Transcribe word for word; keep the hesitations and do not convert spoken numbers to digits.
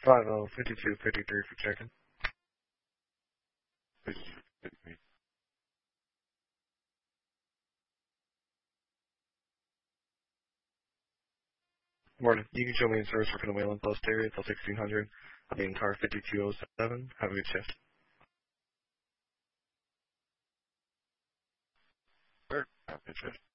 five oh fifty-two fifty-three for checking. Morning. You can show me in service for the Wayland Post area till sixteen hundred. I'll be in car fifty-two oh seven. Have a good shift. Sure. Have a good shift.